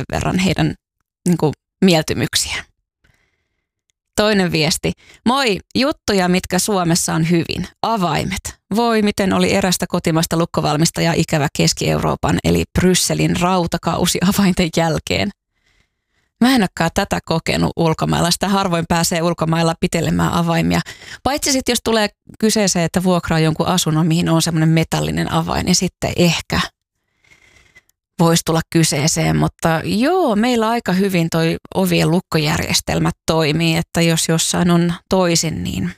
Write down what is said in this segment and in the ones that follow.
verran heidän niin kuin, mieltymyksiä. Toinen viesti. Moi, juttuja, mitkä Suomessa on hyvin. Avaimet. Voi, miten oli erästä kotimaista lukkovalmistajaa ikävä Keski-Euroopan, eli Brysselin rautakausi avainten jälkeen. Mä en olekaan tätä kokenut ulkomailla. Sitä harvoin pääsee ulkomailla pitelemään avaimia. Paitsi sitten, jos tulee kyseeseen, että vuokraa jonkun asunnon, mihin on semmoinen metallinen avain, niin sitten ehkä voisi tulla kyseeseen. Mutta joo, meillä aika hyvin toi ovien lukkojärjestelmä toimii, että jos jossain on toisin, niin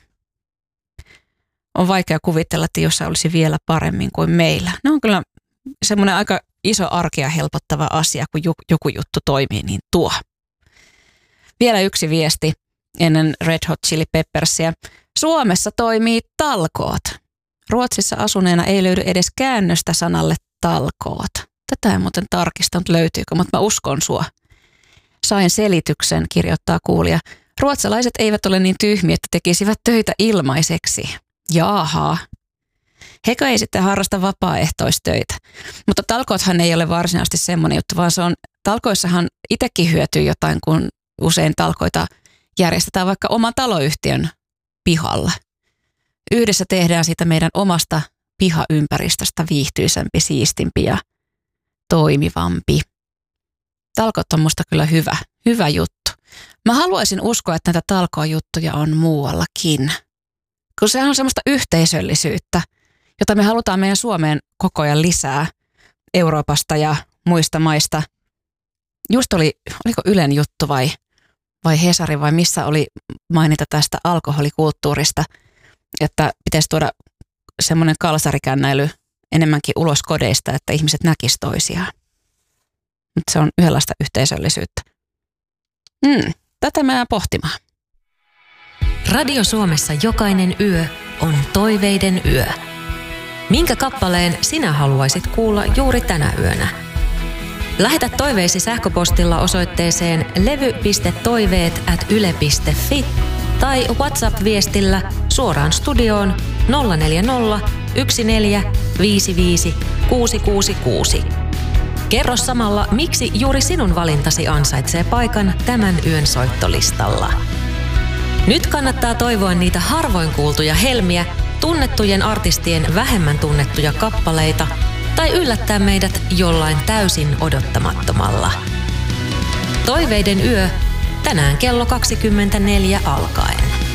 on vaikea kuvitella, että jossain olisi vielä paremmin kuin meillä. Ne on kyllä semmoinen aika iso arkea helpottava asia, kun joku juttu toimii, niin tuo. Vielä yksi viesti ennen Red Hot Chili Peppersia. Suomessa toimii talkoot. Ruotsissa asuneena ei löydy edes käännöstä sanalle talkoot. Tätä en muuten tarkistanut löytyykö, mutta mä uskon sua. Sain selityksen, kirjoittaa kuulija. Ruotsalaiset eivät ole niin tyhmiä, että tekisivät töitä ilmaiseksi. Jaaha. Hekö ei sitten harrasta vapaaehtoistöitä. Mutta talkoothan ei ole varsinaisesti semmoinen juttu, vaan se on, talkoissahan itsekin hyötyy jotain, kun usein talkoita järjestetään vaikka oman taloyhtiön pihalla. Yhdessä tehdään siitä meidän omasta pihaympäristöstä viihtyisempi, siistimpi ja toimivampi. Talkoot on musta kyllä hyvä juttu. Mä haluaisin uskoa, että näitä talkoojuttuja on muuallakin. Kun se on semmoista yhteisöllisyyttä, jota me halutaan meidän Suomeen koko ajan lisää Euroopasta ja muista maista. Just oliko Ylen juttu vai Hesari vai missä oli mainita tästä alkoholikulttuurista, että pitäisi tuoda semmoinen kalsarikännäily enemmänkin ulos kodeista, että ihmiset näkis toisiaan. Mutta se on yhdenlaista yhteisöllisyyttä. Tätä mä jään pohtimaan. Radio Suomessa jokainen yö on toiveiden yö. Minkä kappaleen sinä haluaisit kuulla juuri tänä yönä? Lähetä toiveisi sähköpostilla osoitteeseen levy.toiveet@yle.fi tai WhatsApp-viestillä suoraan studioon 040 1455 666. Kerro samalla, miksi juuri sinun valintasi ansaitsee paikan tämän yön soittolistalla. Nyt kannattaa toivoa niitä harvoin kuultuja helmiä, tunnettujen artistien vähemmän tunnettuja kappaleita tai yllättää meidät jollain täysin odottamattomalla. Toiveiden yö tänään kello 24 alkaen.